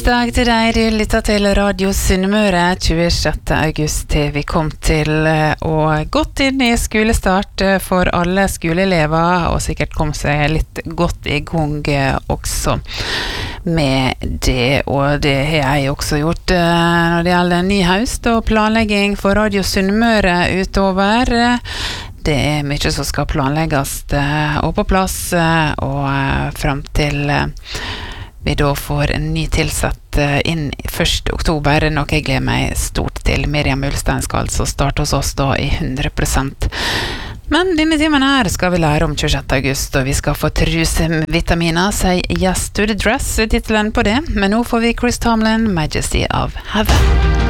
Onsdag til deg, du lytter til Radio Sunnmøre 26. august til vi kom til og gått inn i skolestart for alle skoleelever og sikkert kom seg litt godt i gang også med det, og det har jeg også gjort når det gjelder ny høst og planlegging for Radio Sunnmøre utover. Det mye som skal planlegges og på plass og frem til vi da får en ny tilsatt inn 1. oktober, noe jeg gleder meg stort til. Miriam Ulstein skal altså starte hos oss da i 100%. Men denne timen her skal vi lære om 26. august, og vi skal få trusevitaminer, si Yes to the Dress, titelen på det. Men nå får vi Chris Tomlin, Majesty of Heaven.